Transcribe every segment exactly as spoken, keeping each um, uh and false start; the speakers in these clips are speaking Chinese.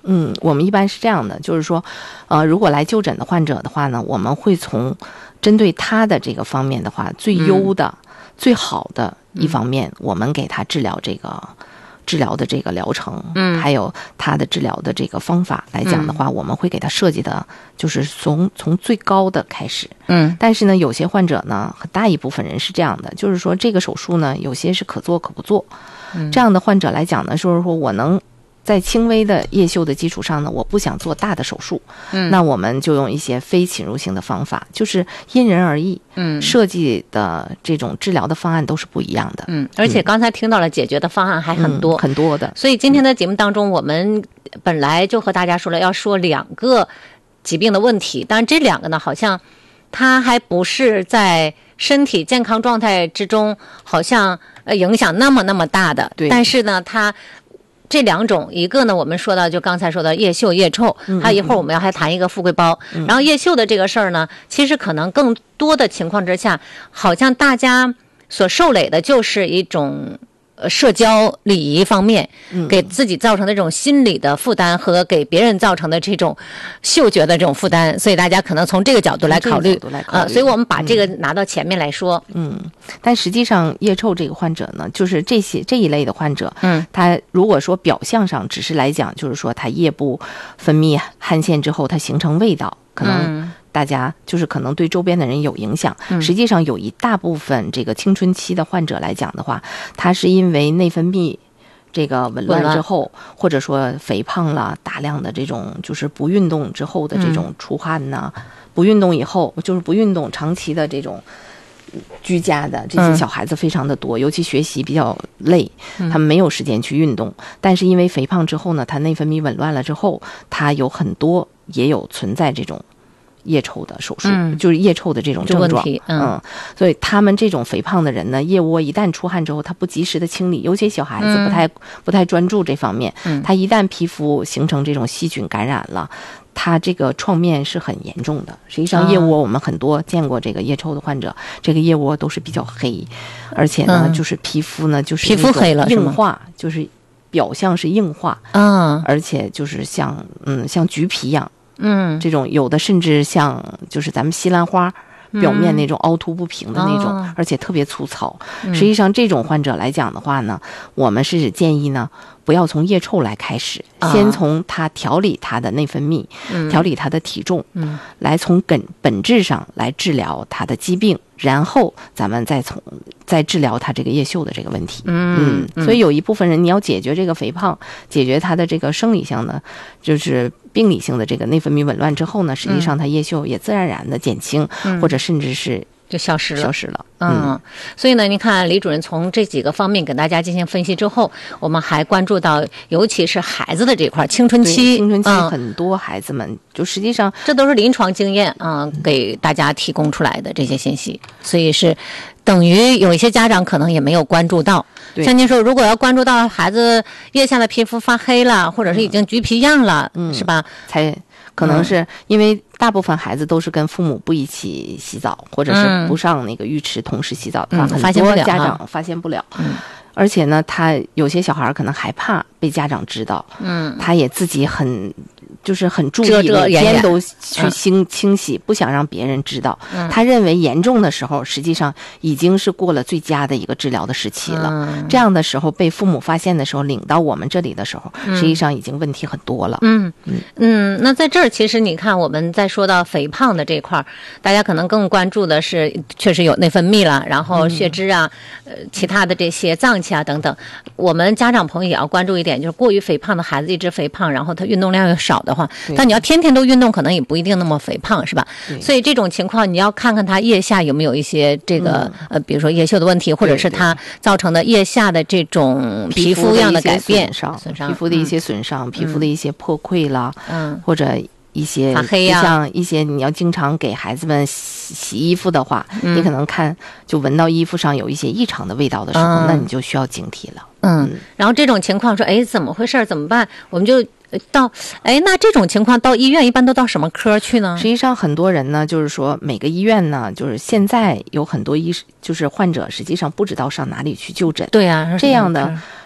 嗯，我们一般是这样的，就是说，呃，如果来就诊的患者的话呢，我们会从针对他的这个方面的话，最优的、嗯、最好的一方面，嗯、我们给他治疗这个治疗的这个疗程，嗯，还有他的治疗的这个方法来讲的话，嗯、我们会给他设计的，就是从从最高的开始，嗯，但是呢，有些患者呢，很大一部分人是这样的，就是说这个手术呢，有些是可做可不做，嗯，这样的患者来讲呢，就是说我能。在轻微的叶锈的基础上呢，我不想做大的手术，嗯，那我们就用一些非侵入性的方法，就是因人而异，嗯，设计的这种治疗的方案都是不一样的， 嗯，而且刚才听到了解决的方案还很多、 嗯、很多的， 所以今天的节目当中，我们本来就和大家说了要说两个疾病的问题，但这两个呢，好像它还不是在身体健康状态之中，好像呃影响那么那么大的，对，但是呢，它。这两种，一个呢，我们说到就刚才说的叶锈、叶臭，还有一会儿我们要还谈一个富贵包。嗯、然后叶锈的这个事儿呢，其实可能更多的情况之下，好像大家所受累的就是一种呃社交礼仪方面，给自己造成的这种心理的负担和给别人造成的这种嗅觉的这种负担，所以大家可能从这个角度来考虑，呃，所以我们把这个拿到前面来说。 嗯，但实际上叶臭这个患者呢，就是这些这一类的患者，嗯，他如果说表象上只是来讲，就是说他腋部分泌汗腺之后，它形成味道，可能、嗯。大家就是可能对周边的人有影响，嗯、实际上有一大部分这个青春期的患者来讲的话，他是因为内分泌这个紊乱之后，或者说肥胖了，大量的这种就是不运动之后的这种出汗呐、嗯，不运动以后就是不运动长期的这种居家的这些小孩子非常的多，嗯、尤其学习比较累，他们没有时间去运动，嗯、但是因为肥胖之后呢，他内分泌紊乱了之后，他有很多也有存在这种。腋臭的手术、嗯、就是腋臭的这种症状，嗯, 嗯，所以他们这种肥胖的人呢，腋窝一旦出汗之后，他不及时的清理，尤其小孩子不太、嗯、不太专注这方面，嗯，他一旦皮肤形成这种细菌感染了，他这个创面是很严重的。实际上腋窝我们很多见过这个腋臭的患者，哦、这个腋窝都是比较黑，而且呢，嗯、就是皮肤呢就是皮肤黑了硬化，就是表象是硬化，嗯，而且就是像嗯像橘皮一样。嗯，这种有的甚至像就是咱们西兰花表面那种凹凸不平的那种，嗯、而且特别粗糙。嗯、实际上，这种患者来讲的话呢，我们是建议呢，不要从腋臭来开始，啊、先从他调理他的内分泌，嗯、调理他的体重，嗯、来从根本质上来治疗他的疾病，然后咱们再从再治疗他这个腋臭的这个问题。嗯嗯，所以有一部分人你要解决这个肥胖，解决他的这个生理性的，就是病理性的这个内分泌紊乱之后呢，实际上他腋臭也自然而然的减轻，嗯、或者甚至是就消失了， 消失了。 嗯，嗯所以呢，您看李主任从这几个方面给大家进行分析之后，我们还关注到，尤其是孩子的这块，青春期， 青春期很多孩子们、嗯、就实际上这都是临床经验啊、嗯，给大家提供出来的这些信息，所以是等于有一些家长可能也没有关注到。像您说，如果要关注到孩子腋下的皮肤发黑了，或者是已经橘皮样了，嗯，是吧？ 才可能是因为大部分孩子都是跟父母不一起洗澡，或者是不上那个浴池同时洗澡的话， 嗯、 很多家长发现不了。嗯，而且呢，他有些小孩可能害怕被家长知道，嗯，他也自己很。就是很注意，每天都去清清洗，不想让别人知道。嗯、他认为严重的时候，实际上已经是过了最佳的一个治疗的时期了。嗯、这样的时候被父母发现的时候，领到我们这里的时候，嗯、实际上已经问题很多了。 嗯嗯嗯。那在这儿，其实你看，我们在说到肥胖的这块儿，大家可能更关注的是，确实有内分泌了，然后血脂啊，嗯、呃，其他的这些脏器啊等等。我们家长朋友也要关注一点，就是过于肥胖的孩子一直肥胖，然后他运动量又少的话，但你要天天都运动，可能也不一定那么肥胖，是吧？所以这种情况，你要看看他腋下有没有一些这个、嗯、呃，比如说腋臭的问题，或者是他造成的腋下的这种皮肤样的改变、 损伤、皮肤的一些损伤、嗯、皮肤的一些破溃啦，嗯，或者一些发黑呀、啊， 像一些你要经常给孩子们洗洗衣服的话，嗯、你可能看就闻到衣服上有一些异常的味道的时候，嗯、那你就需要警惕了。 嗯，然后这种情况说，哎，怎么回事？怎么办？我们就。到哎，那这种情况到医院一般都到什么科去呢？ 实际上，很多人呢，就是说每个医院呢，就是现在有很多医，就是患者实际上不知道上哪里去就诊。 对啊， 这样的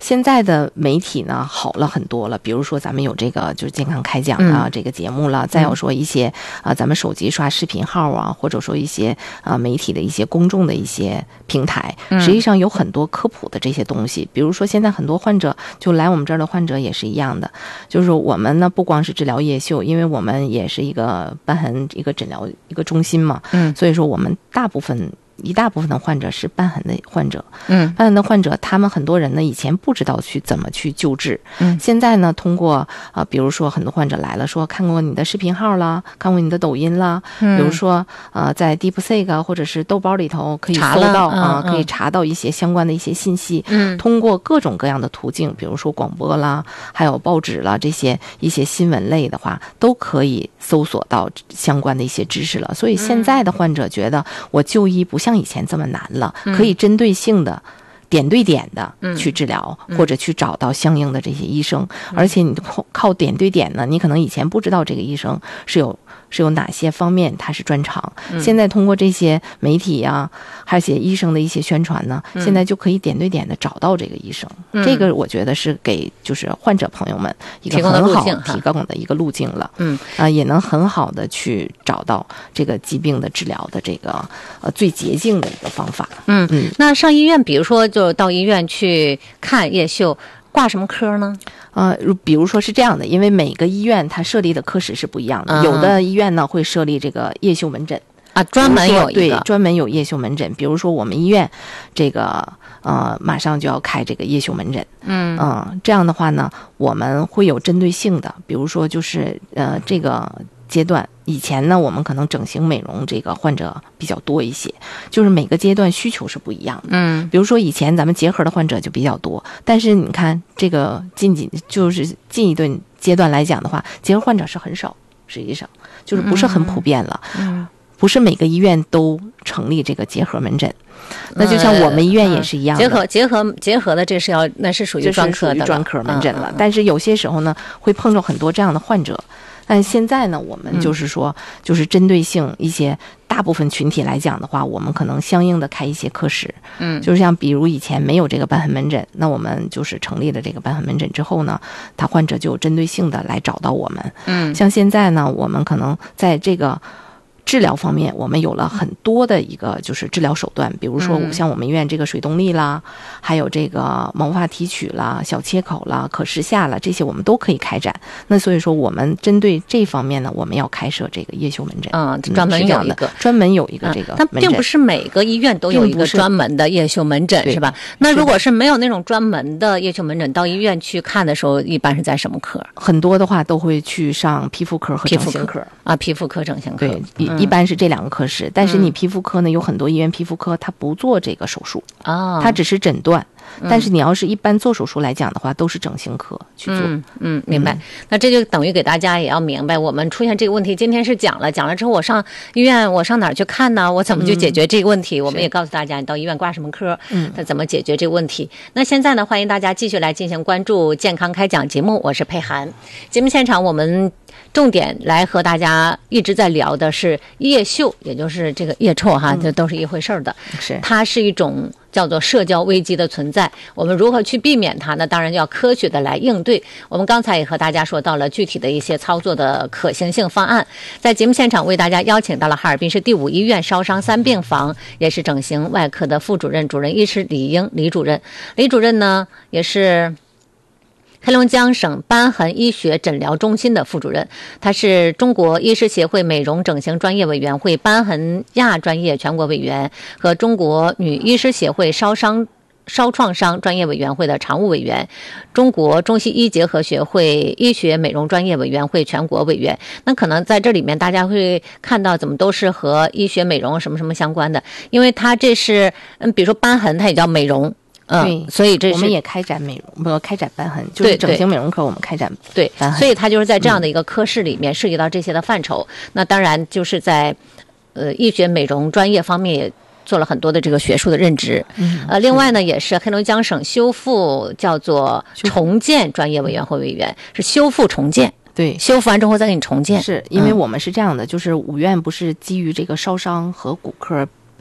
现在的媒体呢好了很多了，比如说咱们有这个就是健康开讲啊、嗯、这个节目了，再有说一些啊、呃、咱们手机刷视频号啊，或者说一些啊、呃、媒体的一些公众的一些平台，实际上有很多科普的这些东西。比如说现在很多患者就来我们这儿的患者也是一样的，就是我们呢不光是治疗叶锈，因为我们也是一个瘢痕一个诊疗一个中心嘛，嗯，所以说我们大部分。一大部分的患者是瘢痕的患者，嗯，瘢痕的患者，他们很多人呢以前不知道去怎么去救治，嗯，现在呢通过啊、呃，比如说很多患者来了，说看过你的视频号啦，看过你的抖音啦，嗯，比如说呃在 DeepSeek 或者是豆包里头可以搜到啊、呃，可以查到一些相关的一些信息，嗯，通过各种各样的途径，比如说广播啦，还有报纸啦，这些一些新闻类的话，都可以搜索到相关的一些知识了。所以现在的患者觉得我就医不像以前这么难了，可以针对性的点对点的去治疗、嗯、或者去找到相应的这些医生、嗯、而且你靠点对点呢，你可能以前不知道这个医生是有是有哪些方面他是专长、嗯、现在通过这些媒体啊还有些医生的一些宣传呢、嗯、现在就可以点对点的找到这个医生、嗯、这个我觉得是给就是患者朋友们一个很好提供的一个路径了，嗯啊、呃，也能很好的去找到这个疾病的治疗的这个呃最捷径的一个方法。 嗯嗯，那上医院比如说就到医院去看叶锈挂什么科呢？ 呃，比如说是这样的，因为每个医院它设立的科室是不一样的、嗯、有的医院呢会设立这个叶锈门诊啊，专门有一个， 对，专门有叶锈门诊。比如说我们医院这个呃马上就要开这个叶锈门诊，嗯嗯、呃，这样的话呢我们会有针对性的，比如说就是呃这个阶段，以前呢我们可能整形美容这个患者比较多一些，就是每个阶段需求是不一样的。嗯，比如说以前咱们结核的患者就比较多，但是你看这个近几就是近一段阶段来讲的话，结核患者是很少，实际上就是不是很普遍了。嗯，不是每个医院都成立这个结核门诊。那就像我们医院也是一样的， 嗯、结合结合结合的这是要那是属于专科的专科门诊了、 嗯。 但是有些时候呢会碰到很多这样的患者。但现在呢我们就是说、嗯、就是针对性一些大部分群体来讲的话，我们可能相应的开一些科室，嗯，就是像比如以前没有这个瘢痕门诊，那我们就是成立了这个瘢痕门诊之后呢，他患者就有针对性的来找到我们，嗯，像现在呢我们可能在这个治疗方面我们有了很多的一个就是治疗手段，比如说像我们医院这个水动力啦、嗯、还有这个毛发提取啦、小切口啦、可视下啦，这些我们都可以开展。那所以说我们针对这方面呢，我们要开设这个叶锈门诊， 嗯，专门有一个专门有一个这个门诊、嗯、 但并不是每个医院都有一个专门的叶锈门诊是吧？那如果是没有那种专门的叶锈门诊，到医院去看的时候一般是在什么科？ 很多的话都会去上皮肤科和整形科啊，皮肤科整形科， 对、嗯一般是这两个科室，但是你皮肤科呢、嗯、有很多医院皮肤科它不做这个手术啊、哦，它只是诊断、嗯、但是你要是一般做手术来讲的话都是整形科去做。 嗯嗯，明白、嗯、那这就等于给大家也要明白我们出现这个问题，今天是讲了讲了之后我上医院我上哪儿去看呢？我怎么去解决这个问题、嗯、我们也告诉大家你到医院挂什么科，嗯，他怎么解决这个问题。那现在呢欢迎大家继续来进行关注健康开讲节目，我是佩涵。节目现场我们重点来和大家一直在聊的是叶锈，也就是这个腋臭哈，这都是一回事儿的。是，它是一种叫做社交危机的存在，我们如何去避免它呢？当然要科学的来应对。我们刚才也和大家说到了具体的一些操作的可行性方案。在节目现场为大家邀请到了哈尔滨市第五医院烧伤三病房，也是整形外科的副主任、主任医师李英李主任。李主任呢也是黑龙江省瘢痕医学诊疗中心的副主任，他是中国医师协会美容整形专业委员会瘢痕亚专业全国委员和中国女医师协会烧伤烧创伤专业委员会的常务委员，中国中西医结合学会医学美容专业委员会全国委员。那可能在这里面大家会看到怎么都是和医学美容什么什么相关的，因为它这是嗯，比如说瘢痕它也叫美容， 嗯， 所以这是我们也开展美容，不开展瘢痕，就是整形美容科我们开展对，所以它就是在这样的一个科室里面涉及到这些的范畴。嗯、那当然就是在呃医学美容专业方面也做了很多的这个学术的认知。嗯，呃，另外呢，也是黑龙江省修复叫做重建专业委员会委员，是修复重建。 对， 修复完之后再给你重建。 是因为我们是这样的，就是五院不是基于这个烧伤和骨科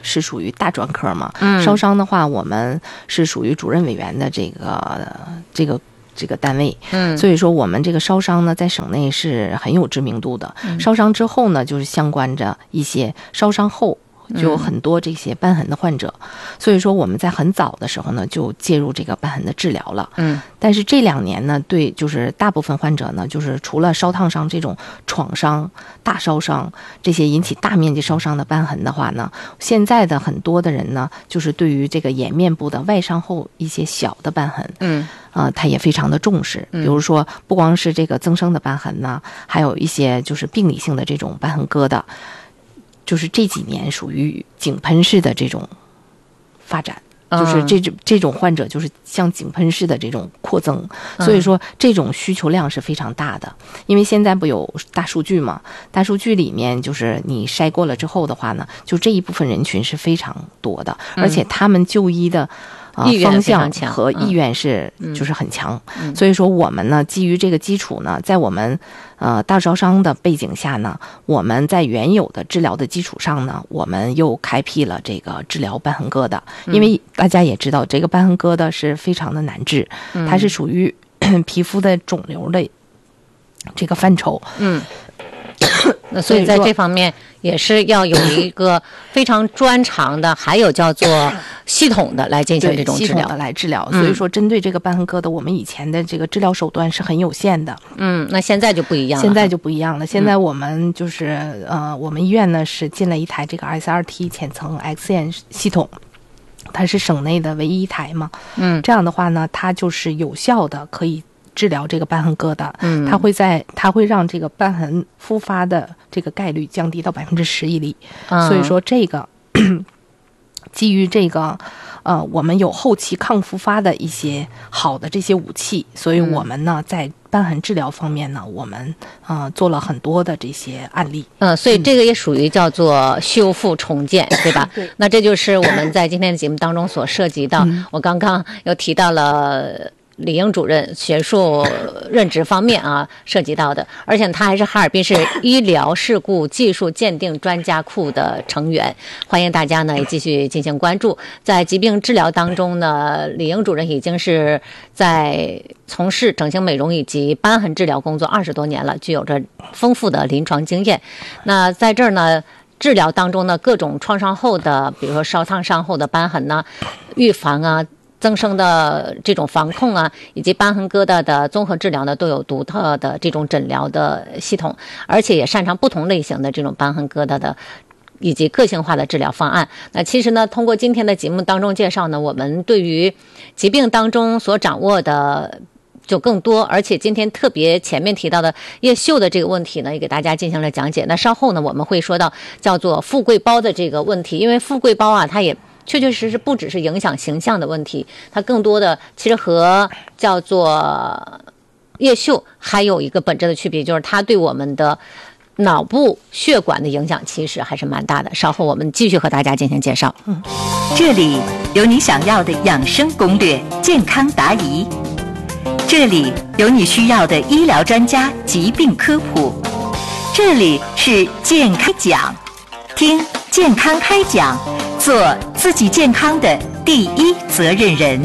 是属于大专科嘛，嗯，烧伤的话，我们是属于主任委员的这个这个这个单位，嗯，所以说我们这个烧伤呢，在省内是很有知名度的。嗯、烧伤之后呢，就是相关着一些烧伤后就有很多这些瘢痕的患者，嗯、所以说我们在很早的时候呢，就介入这个瘢痕的治疗了。嗯，但是这两年呢，对，就是大部分患者呢，就是除了烧烫伤这种创伤、大烧伤这些引起大面积烧伤的瘢痕的话呢，现在的很多的人呢，就是对于这个颜面部的外伤后一些小的瘢痕，嗯，啊、呃，他也非常的重视。比如说，不光是这个增生的瘢痕呢，还有一些就是病理性的这种瘢痕疙瘩。就是这几年属于井喷式的这种发展，就是这种这种患者就是像井喷式的这种扩增，所以说这种需求量是非常大的。因为现在不有大数据嘛，大数据里面就是你筛过了之后的话呢，就这一部分人群是非常多的，而且他们就医的。啊、呃，方向和意愿是、嗯、就是很强、嗯，所以说我们呢，基于这个基础呢，在我们呃大烧伤的背景下呢，我们在原有的治疗的基础上呢，我们又开辟了这个治疗瘢痕疙瘩，因为大家也知道，这个瘢痕疙瘩是非常的难治，嗯、它是属于皮肤的肿瘤的这个范畴，嗯。 那所以在这方面也是要有一个非常专长的，还有叫做系统的来进行这种治疗， 系统的来治疗。所以说，针对这个瘢痕疙瘩，我们以前的这个治疗手段是很有限的。 嗯，那现在就不一样了。 现在就不一样了。现在我们就是、嗯、呃，我们医院呢是进了一台这个 S R T 浅层 X 线系统。它是省内的唯一一台嘛。嗯，这样的话呢，它就是有效的可以。治疗这个瘢痕疙瘩，嗯，它会在它会让这个瘢痕复发的这个概率降低到百分之十以里，嗯，所以说这个基于这个呃我们有后期抗复发的一些好的这些武器，所以我们呢在瘢痕治疗方面呢，我们呃做了很多的这些案例， 嗯，所以这个也属于叫做修复重建，嗯、对吧？ 对。 那这就是我们在今天的节目当中所涉及到，嗯、我刚刚又提到了。李英主任学术任职方面啊涉及到的，而且他还是哈尔滨市医疗事故技术鉴定专家库的成员，欢迎大家呢也继续进行关注。在疾病治疗当中呢，李英主任已经是在从事整形美容以及瘢痕治疗工作二十多年了，具有着丰富的临床经验。那在这儿呢，治疗当中呢，各种创伤后的，比如说烧烫伤后的瘢痕呢，预防啊。增生的这种防控啊，以及瘢痕疙瘩的综合治疗呢，都有独特的这种诊疗的系统，而且也擅长不同类型的这种瘢痕疙瘩的以及个性化的治疗方案。那其实呢，通过今天的节目当中介绍呢，我们对于疾病当中所掌握的就更多，而且今天特别前面提到的叶锈的这个问题呢，也给大家进行了讲解。那稍后呢，我们会说到叫做富贵包的这个问题，因为富贵包啊，它也确确实实不只是影响形象的问题，它更多的其实和叫做叶锈还有一个本质的区别，就是它对我们的脑部血管的影响其实还是蛮大的。稍后我们继续和大家进行介绍。嗯， 这里有你想要的养生攻略，健康答疑；这里有你需要的医疗专家疾病科普；这里是健康讲，听健康开讲。做自己健康的第一责任人。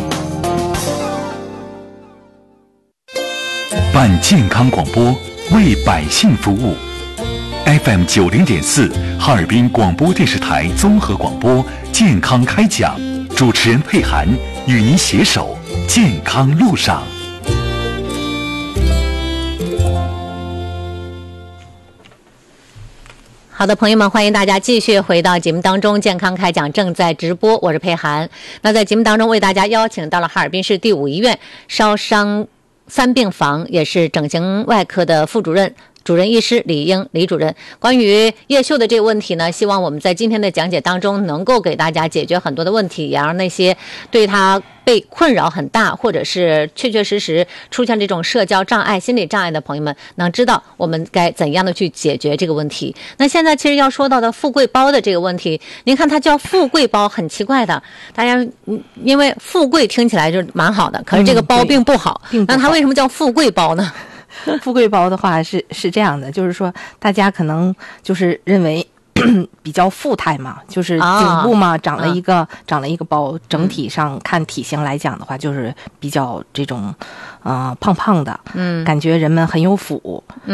办健康广播，为百姓服务。F M 九零点四，哈尔滨广播电视台综合广播健康开讲，主持人佩涵与您携手健康路上。 好的，朋友们，欢迎大家继续回到节目当中，健康开讲正在直播，我是佩涵。那在节目当中为大家邀请到了哈尔滨市第五医院烧伤三病房，也是整形外科的副主任主任医师李英李主任。关于叶锈的这个问题呢，希望我们在今天的讲解当中能够给大家解决很多的问题，也让那些对他被困扰很大，或者是确确实实出现这种社交障碍、心理障碍的朋友们，能知道我们该怎样的去解决这个问题。那现在其实要说到的富贵包的这个问题，您看它叫富贵包，很奇怪的，大家因为富贵听起来就蛮好的，可是这个包并不好，嗯、那它为什么叫富贵包呢？ 富贵包的话是是这样的，就是说大家可能就是认为比较富态嘛，就是颈部嘛、啊、长了一个、啊、长了一个包，整体上看体型来讲的话，就是比较这种呃胖胖的，嗯，感觉人们很有福。